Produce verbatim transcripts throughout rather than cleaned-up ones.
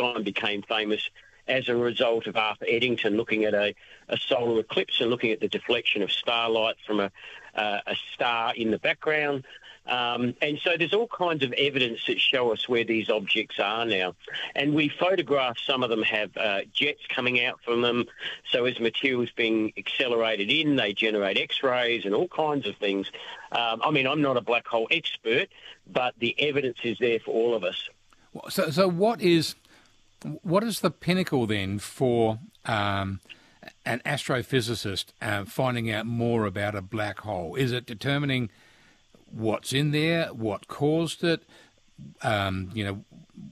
Einstein became famous as a result of Arthur Eddington looking at a, a solar eclipse and looking at the deflection of starlight from a, uh, a star in the background. Um, and so there's all kinds of evidence that show us where these objects are now. And we photograph, some of them have uh, jets coming out from them. So as material's being accelerated in, they generate X-rays and all kinds of things. Um, I mean, I'm not a black hole expert, but the evidence is there for all of us. So, so what is what is the pinnacle then for um, an astrophysicist uh, finding out more about a black hole? Is it determining what's in there, what caused it, um, you know,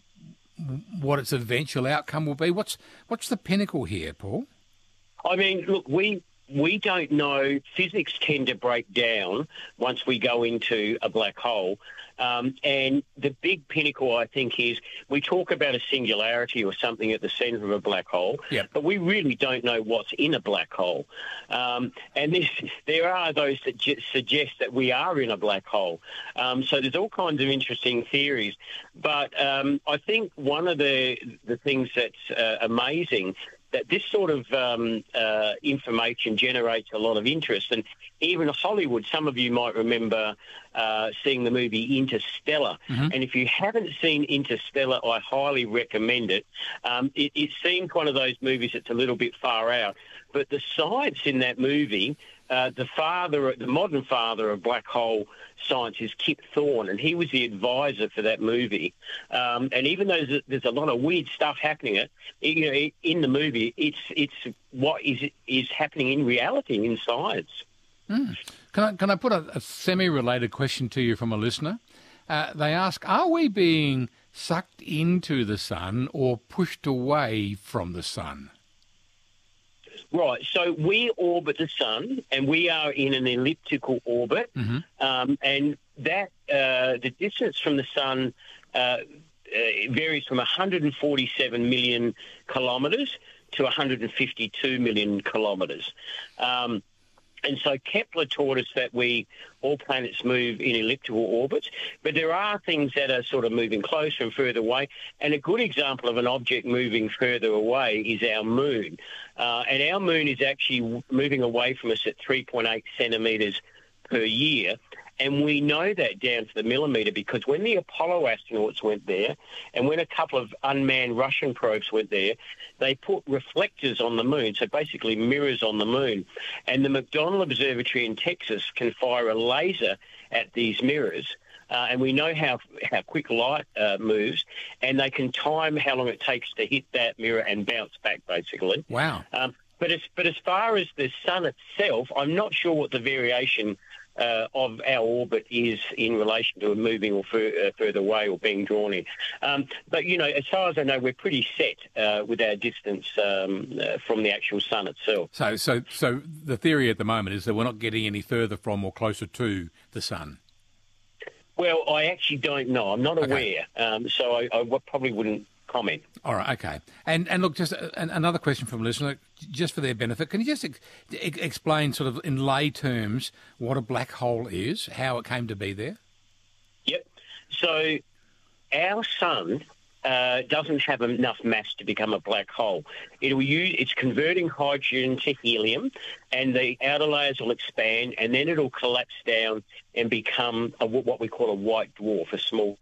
what its eventual outcome will be? What's what's the pinnacle here, Paul? I mean, look, we we don't know. Physics tend to break down once we go into a black hole. Um, and the big pinnacle, I think, is we talk about a singularity or something at the centre of a black hole, yep. but we really don't know what's in a black hole. Um, and this, there are those that j- suggest that we are in a black hole. Um, so there's all kinds of interesting theories. But um, I think one of the, the things that's uh, amazing that this sort of um, uh, information generates a lot of interest. And even Hollywood, some of you might remember uh, seeing the movie Interstellar. Mm-hmm. And if you haven't seen Interstellar, I highly recommend it. Um, it. It seems one of those movies that's a little bit far out. But the science in that movie, uh, the father, the modern father of black hole science is Kip Thorne, and he was the advisor for that movie. Um, and even though there's a, there's a lot of weird stuff happening, it, you know, in the movie, it's it's what is is happening in reality in science. Mm. Can I can I put a, a semi-related question to you from a listener? Uh, they ask, are we being sucked into the sun or pushed away from the sun? Right, so we orbit the sun, and we are in an elliptical orbit, mm-hmm. um, and that uh, the distance from the sun uh, uh, varies from one hundred forty-seven million kilometres to one hundred fifty-two million kilometres. Um, And so Kepler taught us that we, all planets move in elliptical orbits, but there are things that are sort of moving closer and further away. And a good example of an object moving further away is our moon. Uh, and our moon is actually moving away from us at three point eight centimetres per year. And we know that down to the millimetre because when the Apollo astronauts went there and when a couple of unmanned Russian probes went there, they put reflectors on the moon, so basically mirrors on the moon. And the McDonnell Observatory in Texas can fire a laser at these mirrors. Uh, and we know how how quick light uh, moves, and they can time how long it takes to hit that mirror and bounce back, basically. Wow. Um, but, as, but as far as the sun itself, I'm not sure what the variation Uh, of our orbit is in relation to moving or fur- uh, further away or being drawn in. Um, but, you know, as far as I know, we're pretty set uh, with our distance um, uh, from the actual sun itself. So, so, so the theory at the moment is that we're not getting any further from or closer to the sun. Well, I actually don't know. I'm not Okay. aware, um, so I, I probably wouldn't comment. All right, okay. And and look, just a, an, another question from a listener, just for their benefit. Can you just ex- ex- explain sort of in lay terms what a black hole is, how it came to be there? Yep. So our sun uh, doesn't have enough mass to become a black hole. It will use, it's converting hydrogen to helium, and the outer layers will expand, and then it'll collapse down and become a, what we call a white dwarf, a small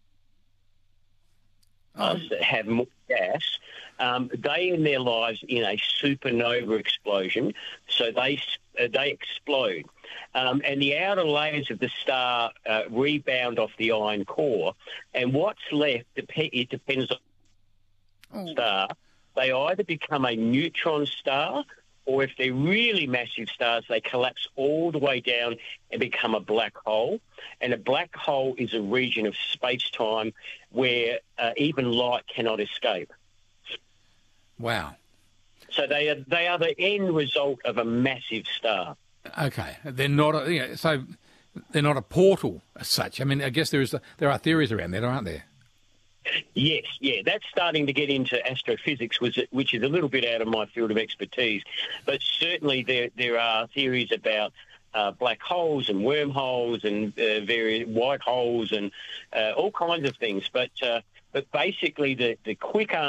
Um, that have more gas. Um, they in their lives in a supernova explosion, so they uh, they explode, um, and the outer layers of the star uh, rebound off the iron core, and what's left dep- it depends on the oh. star. They either become a neutron star, or if they're really massive stars, they collapse all the way down and become a black hole. And a black hole is a region of space-time where uh, even light cannot escape. Wow. So they are they are the end result of a massive star. Okay, they're not. A, you know, so they're not a portal as such. I mean, I guess there is. A, there are theories around that, aren't there? Yes, yeah, that's starting to get into astrophysics, which is a little bit out of my field of expertise. But certainly there there are theories about uh, black holes and wormholes and uh, various white holes and uh, all kinds of things. But uh, but basically the, the quick